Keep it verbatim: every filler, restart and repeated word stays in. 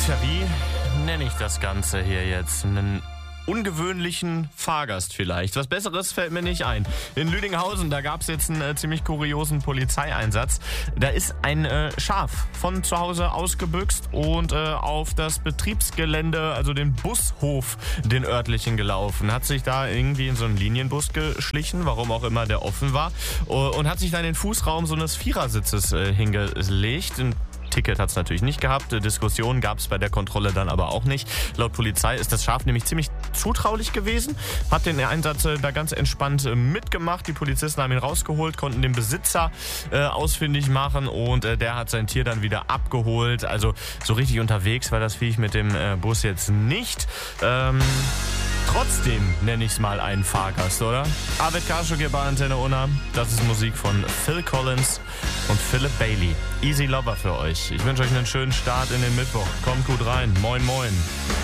Tja, wie nenne ich das Ganze hier jetzt? Einen ungewöhnlichen Fahrgast vielleicht. Was Besseres fällt mir nicht ein. In Lüdinghausen, da gab es jetzt einen äh, ziemlich kuriosen Polizeieinsatz. Da ist ein äh, Schaf von zu Hause ausgebüxt und äh, auf das Betriebsgelände, also den Bushof, den örtlichen gelaufen. Hat sich da irgendwie in so einen Linienbus geschlichen, warum auch immer der offen war, und hat sich dann in den Fußraum so eines Vierersitzes äh, hingelegt. Ein Ticket hat es natürlich nicht gehabt. Diskussionen gab es bei der Kontrolle dann aber auch nicht. Laut Polizei ist das Schaf nämlich ziemlich zutraulich gewesen, hat den Einsatz äh, da ganz entspannt äh, mitgemacht. Die Polizisten haben ihn rausgeholt, konnten den Besitzer äh, ausfindig machen und äh, der hat sein Tier dann wieder abgeholt. Also so richtig unterwegs war das Viech mit dem äh, Bus jetzt nicht. Ähm... Trotzdem nenne ich es mal einen Fahrgast, oder? Arvid Kaschuk bei Antenne Unna. Das ist Musik von Phil Collins und Philip Bailey. Easy Lover für euch. Ich wünsche euch einen schönen Start in den Mittwoch. Kommt gut rein. Moin, moin.